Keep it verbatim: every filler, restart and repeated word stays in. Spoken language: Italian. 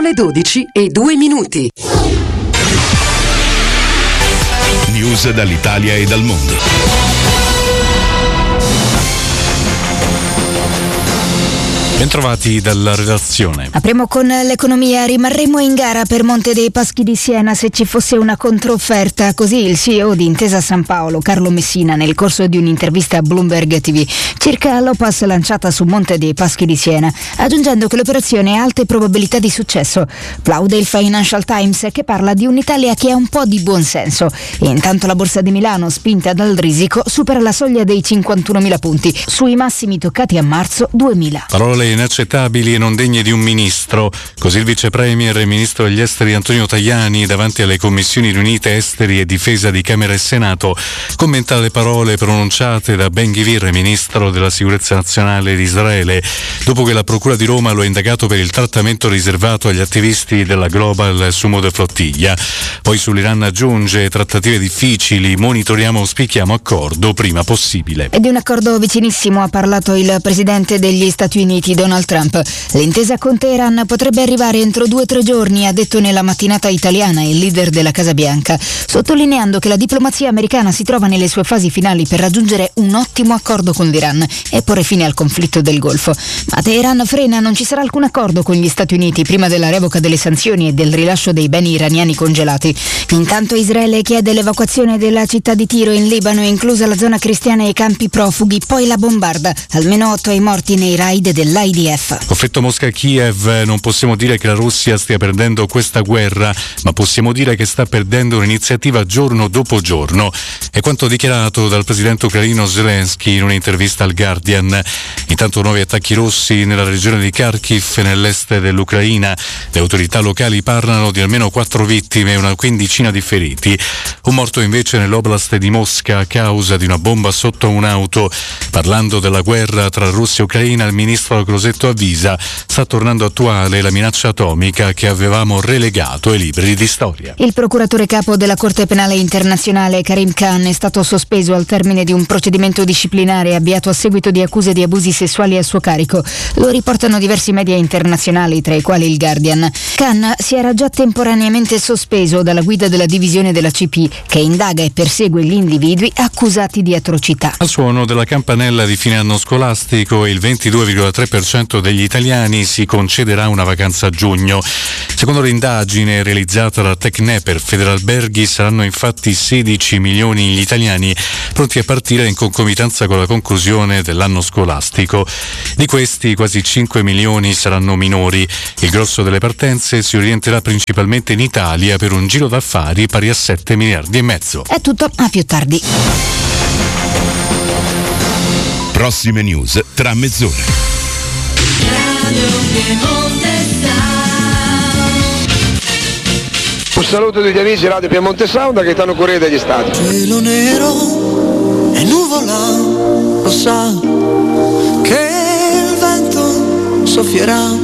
le dodici e due minuti. News dall'Italia e dal mondo. Bentrovati dalla redazione. Apriamo con l'economia. Rimarremo in gara per Monte dei Paschi di Siena se ci fosse una controfferta. Così il C E O di Intesa San Paolo, Carlo Messina, nel corso di un'intervista a Bloomberg T V, circa l'Opas lanciata su Monte dei Paschi di Siena, aggiungendo che l'operazione ha alte probabilità di successo. Plaude il Financial Times, che parla di un'Italia che ha un po' di buonsenso. E intanto la Borsa di Milano, spinta dal risico, supera la soglia dei cinquantunomila punti, sui massimi toccati a marzo duemila. Parole inaccettabili e non degne di un ministro. Così il vice premier e ministro degli esteri Antonio Tajani, davanti alle commissioni riunite esteri e difesa di Camera e Senato, commenta le parole pronunciate da Ben Gvir, ministro della sicurezza nazionale di Israele, dopo che la procura di Roma lo ha indagato per il trattamento riservato agli attivisti della Global Sumud Flottiglia. Poi sull'Iran aggiunge: trattative difficili, monitoriamo, auspichiamo accordo prima possibile. E di un accordo vicinissimo ha parlato il presidente degli Stati Uniti Donald Trump. L'intesa con Teheran potrebbe arrivare entro due o tre giorni, ha detto nella mattinata italiana il leader della Casa Bianca, sottolineando che la diplomazia americana si trova nelle sue fasi finali per raggiungere un ottimo accordo con l'Iran e porre fine al conflitto del Golfo. Ma Teheran frena: non ci sarà alcun accordo con gli Stati Uniti prima della revoca delle sanzioni e del rilascio dei beni iraniani congelati. Intanto Israele chiede l'evacuazione della città di Tiro in Libano, inclusa la zona cristiana e i campi profughi, poi la bombarda. Almeno otto ai morti nei raid dell'A I D F. Conflitto Mosca-Kiev. Non possiamo dire che la Russia stia perdendo questa guerra, ma possiamo dire che sta perdendo un'iniziativa giorno dopo giorno. È quanto dichiarato dal presidente ucraino Zelensky in un'intervista al Guardian. Intanto nuovi attacchi russi nella regione di Kharkiv, nell'est dell'Ucraina. Le autorità locali parlano di almeno quattro vittime e una quindicina di feriti. Un morto invece nell'oblast di Mosca a causa di una bomba sotto un'auto. Parlando della guerra tra Russia e Ucraina, il ministro Crosetto avvisa: sta tornando attuale la minaccia atomica che avevamo relegato ai libri di storia. Il procuratore capo della Corte Penale Internazionale Karim Khan è stato sospeso al termine di un procedimento disciplinare avviato a seguito di accuse di abusi sessuali a suo carico. Lo riportano diversi media internazionali, tra i quali il Guardian. Khan si era già temporaneamente sospeso dalla guida della divisione della C P, che indaga e persegue gli individui accusati di atrocità. Al suono della campanella di fine anno scolastico, il ventidue virgola tre per cento degli italiani si concederà una vacanza a giugno. Secondo l'indagine realizzata da Tecneper Federalberghi, saranno infatti sedici milioni gli italiani pronti a partire in concomitanza con la conclusione dell'anno scolastico. Di questi, quasi cinque milioni saranno minori. Il grosso delle partenze si orienterà principalmente in Italia per un giro d'affari pari a sette miliardi e mezzo. È tutto, a più tardi. Prossime news tra mezz'ora. Un saluto degli amici Radio Piemonte Sound, da Gaetano Correa degli Stati. Cielo nero e nuvola, lo sa che il vento soffierà